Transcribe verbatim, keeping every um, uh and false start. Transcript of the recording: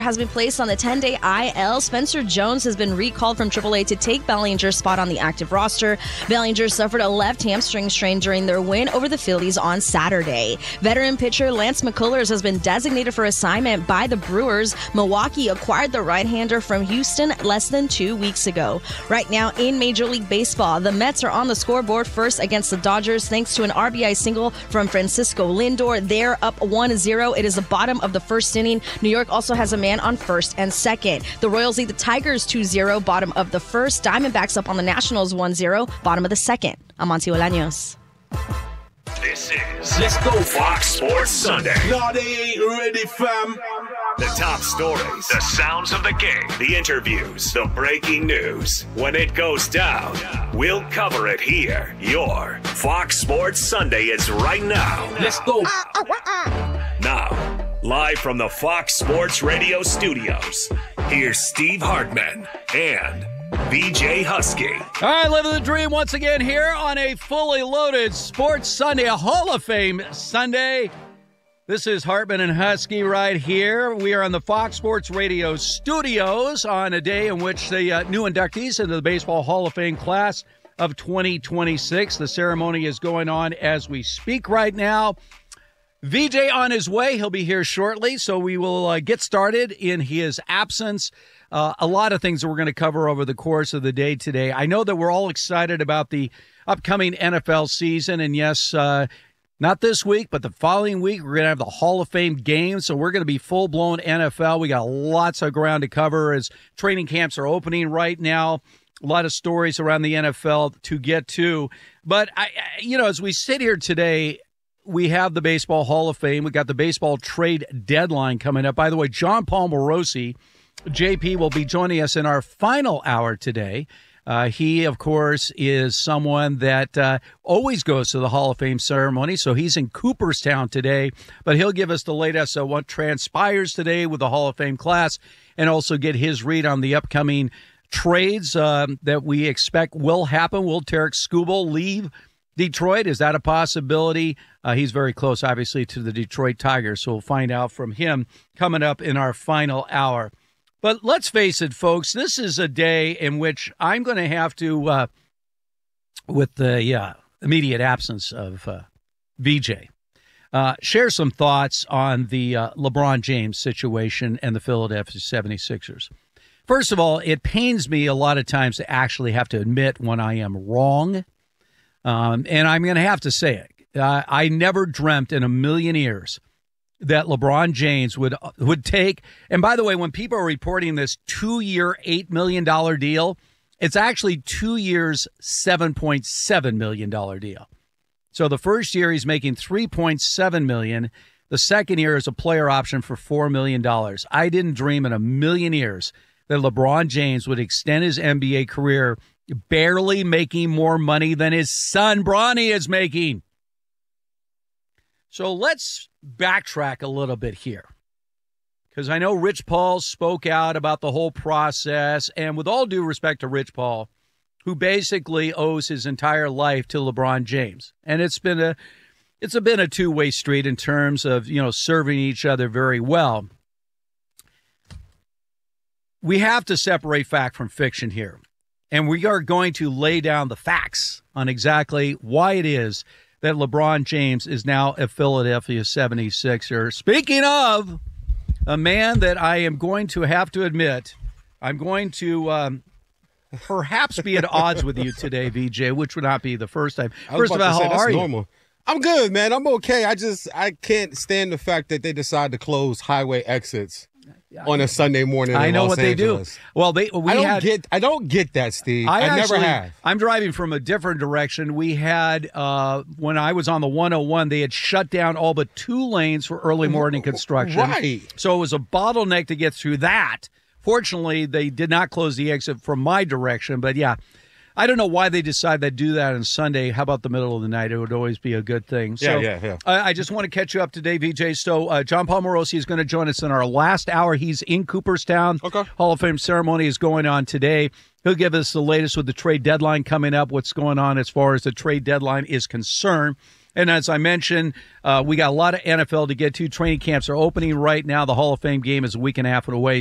has been placed on the ten-day I L. Spencer Jones has been recalled from triple A to take Bellinger's spot on the active roster. Bellinger suffered a left hamstring strain during their win over the Phillies on Saturday. Veteran pitcher Lance McCullers has been designated for assignment by the Brewers. Milwaukee acquired the right-hander from Houston less than two weeks ago. Right now in Major League Baseball, the Mets are on the scoreboard first against the Dodgers thanks to an R B I single from Francisco Lindor. They're up one zero. It is the bottom of the first inning. New York also has a man on first and second. The Royals lead the Tigers two zero, bottom of the first. Diamondbacks up on the Nationals one zero, bottom of the second. I'm Monty Olaños. This is Let's Go Fox Sports Sunday. No, they ain't ready, fam. The top stories, the sounds of the game, the interviews, the breaking news. When it goes down, we'll cover it here. Your Fox Sports Sunday is right now. Let's go. Now, live from the Fox Sports Radio studios, here's Steve Hartman and V J Husky. All right, living the dream once again here on a fully loaded Sports Sunday, a Hall of Fame Sunday. This is Hartman and Husky right here. We are on the Fox Sports Radio studios on a day in which the uh, new inductees into the Baseball Hall of Fame class of twenty twenty-six. The ceremony is going on as we speak right now. V J on his way. He'll be here shortly, so we will uh, get started in his absence. Uh, a lot of things that we're going to cover over the course of the day today. I know that we're all excited about the upcoming N F L season, and yes, uh, not this week, but the following week, we're going to have the Hall of Fame games, so we're going to be full-blown N F L. We got lots of ground to cover as training camps are opening right now. A lot of stories around the N F L to get to. But, I, you know, as we sit here today, we have the Baseball Hall of Fame. We got the baseball trade deadline coming up. By the way, John Paul Morosi, J P, will be joining us in our final hour today. Uh, he, of course, is someone that uh, always goes to the Hall of Fame ceremony, so he's in Cooperstown today. But he'll give us the latest on what transpires today with the Hall of Fame class and also get his read on the upcoming trades um, that we expect will happen. Will Tarek Skubal leave Detroit? Is that a possibility? Uh, he's very close, obviously, to the Detroit Tigers, so we'll find out from him coming up in our final hour. But let's face it, folks, this is a day in which I'm going to have to, uh, with the uh, immediate absence of uh, V J, uh, share some thoughts on the uh, LeBron James situation and the Philadelphia seventy-sixers. First of all, it pains me a lot of times to actually have to admit when I am wrong. Um, and I'm going to have to say it. Uh, I never dreamt in a million years that LeBron James would would take. And by the way, when people are reporting this two-year, eight million dollars deal, it's actually two years, seven point seven million dollars deal. So the first year he's making three point seven million dollars. The second year is a player option for four million dollars. I didn't dream in a million years that LeBron James would extend his N B A career barely making more money than his son Bronny is making. So let's backtrack a little bit here, because I know Rich Paul spoke out about the whole process, and with all due respect to Rich Paul, who basically owes his entire life to LeBron James, and it's been a it's been a two-way street in terms of, you know, serving each other very well. We have to separate fact from fiction here, and we are going to lay down the facts on exactly why it is that LeBron James is now a Philadelphia seventy-sixer. Speaking of a man that I am going to have to admit, I'm going to um, perhaps be at odds with you today, V J, which would not be the first time. First of all, how are you? Normal. I'm good, man. I'm okay. I just I can't stand the fact that they decide to close highway exits on a Sunday morning. I in know Los what Angeles. they do. Well, they we I don't had, get I don't get that, Steve. I, I actually, never have. I'm driving from a different direction. We had uh, when I was on the one oh one, they had shut down all but two lanes for early morning construction. Right. So it was a bottleneck to get through that. Fortunately, they did not close the exit from my direction. But yeah, I don't know why they decided to do that on Sunday. How about the middle of the night? It would always be a good thing. So, yeah, yeah, yeah. I, I just want to catch you up today, V J. So uh, John Paul Morosi is going to join us in our last hour. He's in Cooperstown. Okay. Hall of Fame ceremony is going on today. He'll give us the latest with the trade deadline coming up, what's going on as far as the trade deadline is concerned. And as I mentioned, uh, we got a lot of N F L to get to. Training camps are opening right now. The Hall of Fame game is a week and a half away.